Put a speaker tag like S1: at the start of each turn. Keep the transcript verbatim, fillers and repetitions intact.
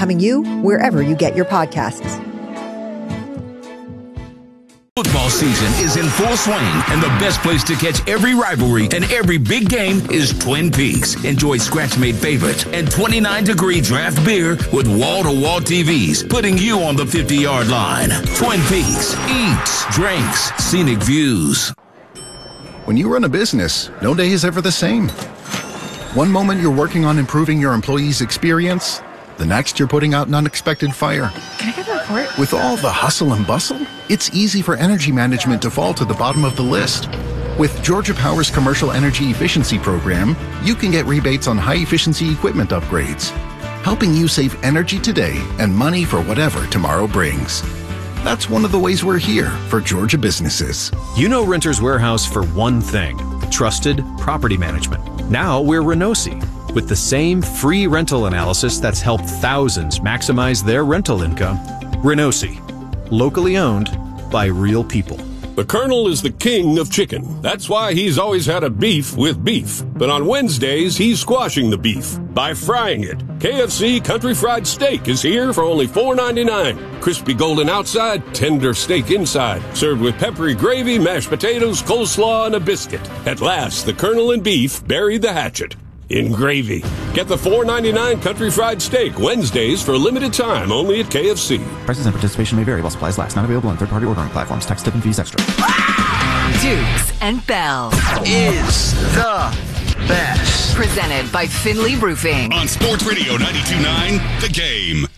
S1: Becoming You wherever you get your podcasts.
S2: Football season is in full swing, and the best place to catch every rivalry and every big game is Twin Peaks. Enjoy scratch-made favorites and twenty-nine degree draft beer with wall-to-wall T Vs, putting you on the fifty-yard line. Twin Peaks. Eats, drinks, scenic views.
S3: When you run a business, no day is ever the same. One moment you're working on improving your employees' experience, the next you're putting out an unexpected fire.
S4: Can I get the report?
S3: With all the hustle and bustle, it's easy for energy management to fall to the bottom of the list. With Georgia Power's Commercial Energy Efficiency Program, you can get rebates on high-efficiency equipment upgrades, helping you save energy today and money for whatever tomorrow brings. That's one of the ways we're here for Georgia businesses.
S5: You know Renters Warehouse for one thing: trusted property management. Now we're Renosi, with the same free rental analysis that's helped thousands maximize their rental income. Renosi, locally owned by real people.
S6: The Colonel is the king of chicken. That's why he's always had a beef with beef. But on Wednesdays, he's squashing the beef by frying it. K F C Country Fried Steak is here for only four ninety-nine. Crispy golden outside, tender steak inside. Served with peppery gravy, mashed potatoes, coleslaw, and a biscuit. At last, the Colonel and beef buried the hatchet in gravy. Get the four ninety-nine Country Fried Steak Wednesdays for a limited time only at K F C.
S7: Prices and participation may vary while supplies last. Not available on third-party ordering platforms. Tax, tip, and fees extra.
S8: Dukes and Bell
S9: is the best.
S8: Presented by Finley Roofing
S10: on Sports Radio ninety-two point nine The Game.